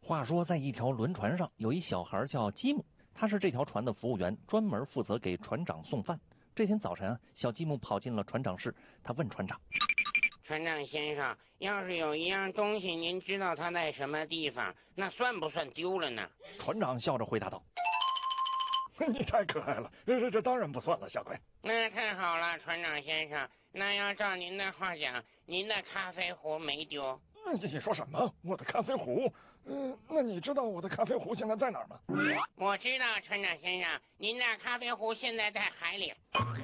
话说，在一条轮船上，有一小孩叫吉姆，他是这条船的服务员，专门负责给船长送饭。这天早晨啊，小吉姆跑进了船长室，他问船长：“ 船长先生，要是有一样东西，您知道它在什么地方，那算不算丢了呢？” 船长笑着回答道：“ 你太可爱了，这当然不算了，小鬼。” 那太好了，船长先生。那要照您的话讲，您的咖啡壶没丢。 你说什么？我的咖啡壶？那你知道我的咖啡壶现在在哪儿吗？ 我知道，船长先生，您的咖啡壶现在在海里。